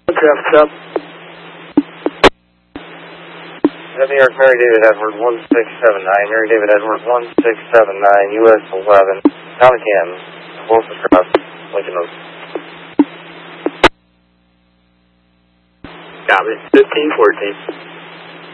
Traffic stop. New York, Mary David Edward 1679, Mary David Edward 1679, US 11, County Canton, closest cross, Lincoln Road. Copy. 1514.